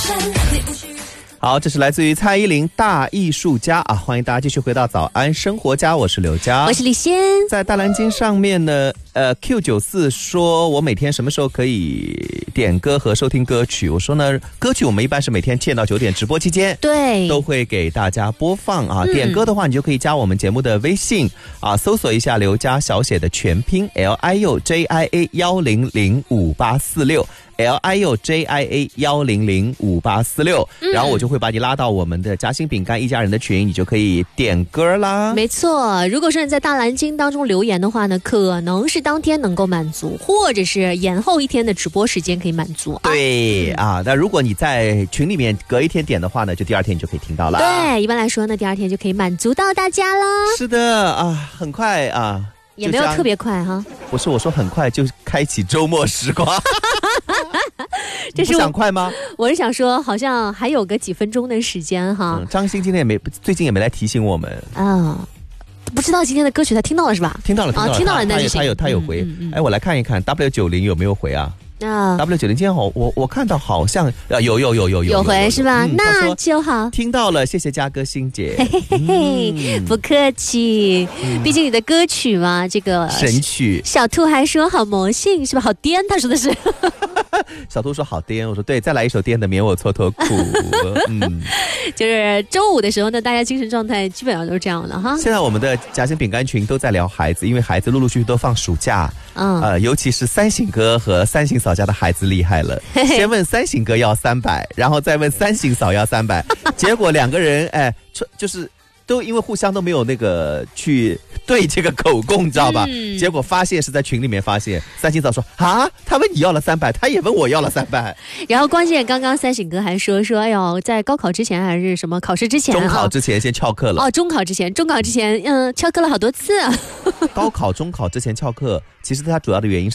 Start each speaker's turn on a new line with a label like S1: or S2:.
S1: 好，这是来自于蔡依林大艺术家啊，欢迎大家继续回到早安生活家，我是刘佳，
S2: 我是李仙。
S1: 在大蓝鲸上面呢Q94 说我每天什么时候可以点歌和收听歌曲，我说呢歌曲我们一般是每天7点到9点直播期间
S2: 对
S1: 都会给大家播放啊，点歌的话你就可以加我们节目的微信啊，搜索一下刘佳小写的全拼 LIUJIA1005846LIUJIA1005846，然后我就会把你拉到我们的夹心饼干一家人的群，你就可以点歌啦。
S2: 没错，如果说你在大蓝鲸当中留言的话呢，可能是当天能够满足，或者是延后一天的直播时间可以满足啊。
S1: 对啊，那如果你在群里面隔一天点的话呢，就第二天你就可以听到了。
S2: 对，一般来说呢，第二天就可以满足到大家啦。
S1: 是的啊，很快啊。
S2: 也没有特别快哈，
S1: 不是我说很快就开启周末时光，
S2: 这是
S1: 不想快吗？
S2: 我是想说，好像还有个几分钟的时间哈。
S1: 张欣今天最近也没来提醒我们
S2: 啊，不知道今天的歌曲他听到了是吧？
S1: 听到了，
S2: 听到了，那就
S1: 行。他有回，哎，我来看一看 W90 有没有回啊？W90 今天我看到好像有
S2: 回是吧？那就好，
S1: 听到了，谢谢嘉哥欣姐，
S2: 不客气，毕竟你的歌曲嘛，这个
S1: 神曲。
S2: 小兔还说好魔性是吧？好颠，他说的是。
S1: 小兔说好颠，我说对，再来一首颠的，免我蹉跎苦。
S2: 就是周五的时候呢，大家精神状态基本上都是这样的哈。
S1: 现在我们的夹心饼干群都在聊孩子，因为孩子陆陆续续都放暑假，尤其是三省哥和三省嫂家的孩子厉害了，先问三省哥要300，然后再问三省嫂要300，结果两个人就是都因为互相都没有那个去对这个口供，你知道吧？结果发现是在群里面发现，三省嫂说啊，他问你要了300，他也问我要了300。
S2: 然后关键刚刚三省哥还说，哎呦，在高考之前还是什么考试之前，
S1: 中考之前先翘课了。
S2: 中考之前翘课了好多次。
S1: 高考、中考之前翘课，其实它主要的原因是